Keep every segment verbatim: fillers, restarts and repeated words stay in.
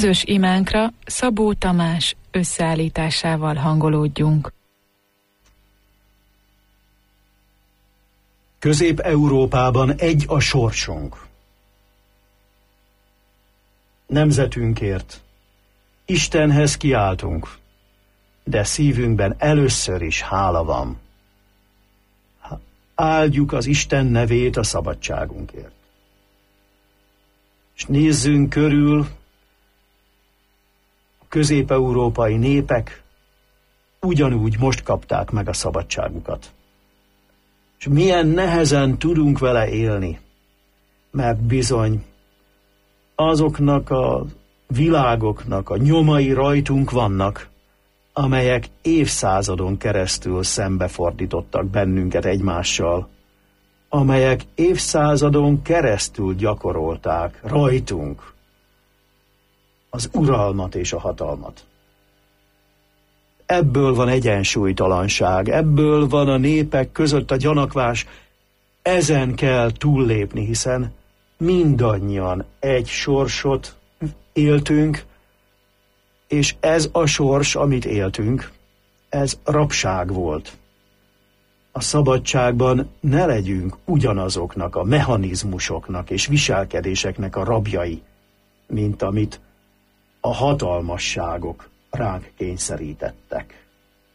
Közös imánkra Szabó Tamás összeállításával hangolódjunk. Közép-Európában egy a sorsunk. Nemzetünkért Istenhez kiáltunk, de szívünkben először is hála van. Áldjuk az Isten nevét a szabadságunkért. És nézzünk körül, a közép-európai népek ugyanúgy most kapták meg a szabadságukat. És milyen nehezen tudunk vele élni, mert bizony azoknak a világoknak a nyomai rajtunk vannak, amelyek évszázadon keresztül szembefordítottak bennünket egymással, amelyek évszázadon keresztül gyakorolták rajtunk az uralmat és a hatalmat. Ebből van egyensúlytalanság, ebből van a népek között a gyanakvás, ezen kell túllépni, hiszen mindannyian egy sorsot éltünk, és ez a sors, amit éltünk, ez rabság volt. A szabadságban ne legyünk ugyanazoknak a mechanizmusoknak és viselkedéseknek a rabjai, mint amit a hatalmasságok ránk kényszerítettek.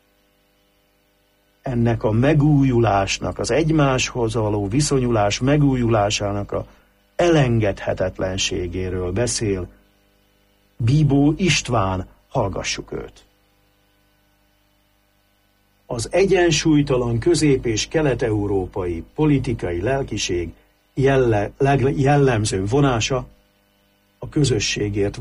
Ennek a megújulásnak, az egymáshoz való viszonyulás megújulásának a elengedhetetlenségéről beszél Bíbó István, hallgassuk őt. Az egyensúlytalan közép- és kelet-európai politikai lelkiség jelle, jellemző vonása a közösségért